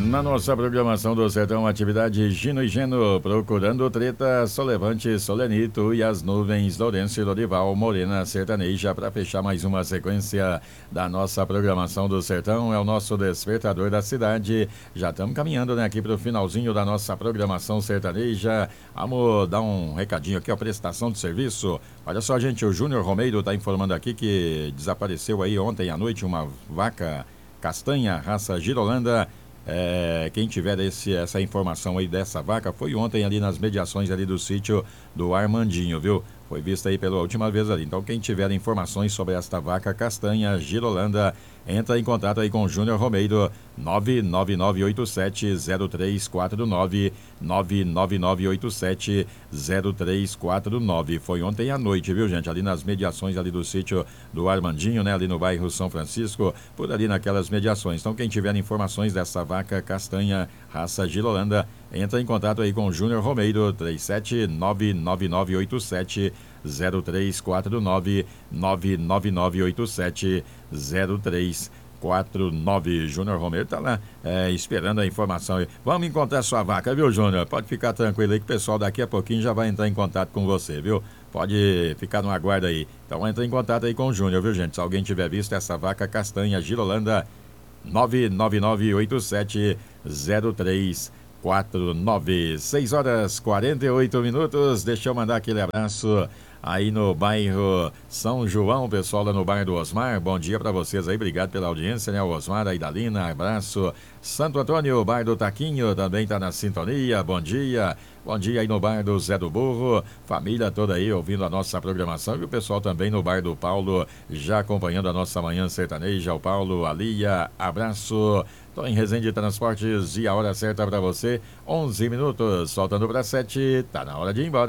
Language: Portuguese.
Na nossa programação do Sertão, atividade Gino e Geno, procurando treta, Solevante, Solenito e as nuvens, Lourenço e Lorival, Morena Sertaneja, para fechar mais uma sequência da nossa programação do Sertão, é o nosso despertador da cidade. Já estamos caminhando, né, aqui para o finalzinho da nossa programação sertaneja. Vamos dar um recadinho aqui, a prestação de serviço. Olha só, gente, o Júnior Romeiro está informando aqui que desapareceu aí ontem à noite uma vaca castanha, raça Girolanda. Quem tiver essa informação aí dessa vaca foi ontem ali nas mediações ali do sítio do Armandinho, viu? Foi vista aí pela última vez ali. Então, quem tiver informações sobre esta vaca castanha Girolanda, entra em contato aí com o Júnior Romeiro, 999870349, 999870349. Foi ontem à noite, viu, gente? Ali nas mediações ali do sítio do Armandinho, né? Ali no bairro São Francisco, por ali naquelas mediações. Então, quem tiver informações dessa vaca castanha, raça Girolanda, entra em contato aí com o Júnior Romeiro, 37999870349, 999870349. Júnior Romeiro tá lá esperando a informação aí. Vamos encontrar sua vaca, viu, Júnior? Pode ficar tranquilo aí que o pessoal daqui a pouquinho já vai entrar em contato com você, viu? Pode ficar no aguardo aí. Então entra em contato aí com o Júnior, viu, gente? Se alguém tiver visto essa vaca castanha Girolanda, 999870349. 6h48. Deixa eu mandar aquele abraço aí no bairro São João, pessoal lá no bairro do Osmar. Bom dia para vocês aí, obrigado pela audiência, né? O Osmar, a Idalina, abraço. Santo Antônio, bairro do Taquinho, também tá na sintonia. Bom dia. Bom dia aí no bairro do Zé do Burro, família toda aí ouvindo a nossa programação, e o pessoal também no bairro do Paulo, já acompanhando a nossa manhã sertaneja. O Paulo, a Lia, abraço. Tô em Resende Transportes e a hora certa para você, 11 minutos, faltando para 7, tá na hora de ir embora.